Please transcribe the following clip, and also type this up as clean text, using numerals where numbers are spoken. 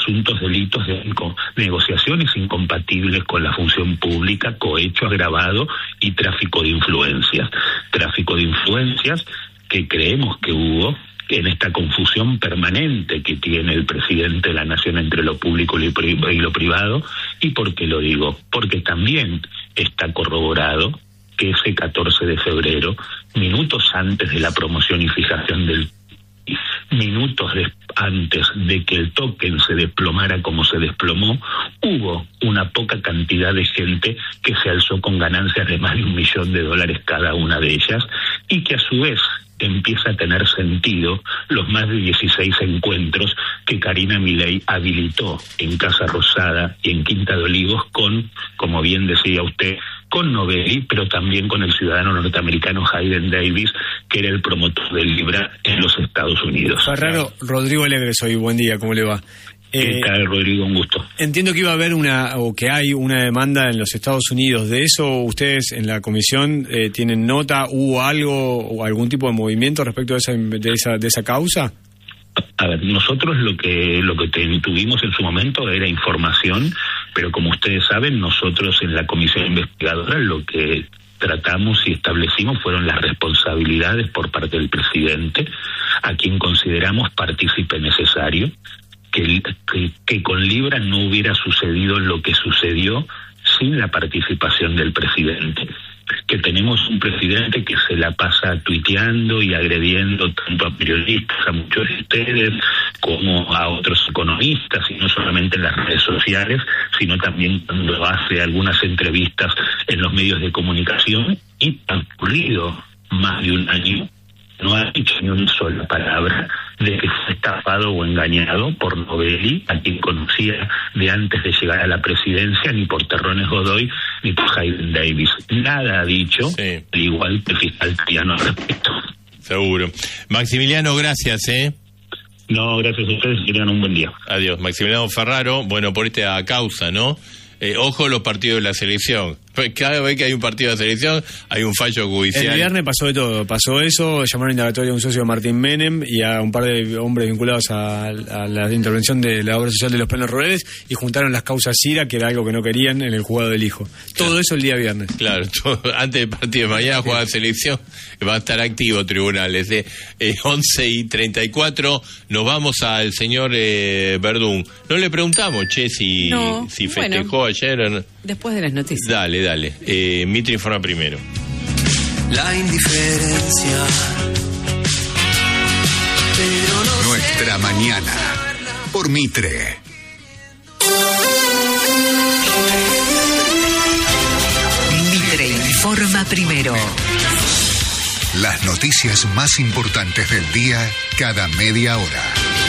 presuntos delitos de negociaciones incompatibles con la función pública, cohecho agravado y tráfico de influencias. Tráfico de influencias que creemos que hubo en esta confusión permanente que tiene el presidente de la Nación entre lo público y lo privado. ¿Y por qué lo digo? Porque también está corroborado que ese 14 de febrero, minutos antes de la promoción y fijación del minutos antes de que el token se desplomara como se desplomó, hubo una poca cantidad de gente que se alzó con ganancias de más de $1 millón cada una de ellas, y que a su vez empieza a tener sentido los más de 16 encuentros que Karina Milei habilitó en Casa Rosada y en Quinta de Olivos con, como bien decía usted, con Novelli, pero también con el ciudadano norteamericano Hayden Davis, que era el promotor del Libra en los Estados Unidos. Ferraro, Rodrigo Alegre soy, buen día, ¿cómo le va? ¿Qué tal, Rodrigo? Un gusto. Entiendo que iba a haber que hay una demanda en los Estados Unidos. ¿De eso ustedes en la comisión tienen nota? ¿Hubo algo o algún tipo de movimiento respecto de esa causa? A ver, nosotros lo que tuvimos en su momento era información, pero como ustedes saben, nosotros en la comisión investigadora lo que tratamos y establecimos fueron las responsabilidades por parte del presidente, a quien consideramos partícipe necesario, que con Libra no hubiera sucedido lo que sucedió sin la participación del presidente, que tenemos un presidente que se la pasa tuiteando y agrediendo tanto a periodistas, a muchos de ustedes, como a otros economistas, y no solamente en las redes sociales, sino también cuando hace algunas entrevistas en los medios de comunicación, y ha ocurrido más de un año, no ha dicho ni una sola palabra de que fue estafado o engañado por Novelli, a quien conocía de antes de llegar a la presidencia, ni por Terrones Godoy, ni por Hayden Davis. Nada ha dicho, sí, al igual que el fiscal Triano al respecto. Seguro. Maximiliano, gracias, No, gracias a ustedes, que tengan un buen día. Adiós. Maximiliano Ferraro, bueno, por esta causa, ¿no? Ojo los partidos de la selección. Cada vez que hay un partido de la selección, hay un fallo judicial. El viernes pasó de todo. Pasó eso, llamaron indagatoria a un socio de Martín Menem y a un par de hombres vinculados a la intervención de la obra social de los planos rurales, y juntaron las causas Cira, que era algo que no querían, en el juzgado del hijo. Todo eso el día viernes. Claro, antes del partido de mañana juega la selección, va a estar activo tribunales. 11:34, nos vamos al señor Verdún. No le preguntamos, si festejó ayer o no. Después de las noticias. Dale. Mitre informa primero. La indiferencia. Pero no Nuestra mañana por Mitre. Mitre informa primero. Las noticias más importantes del día cada media hora.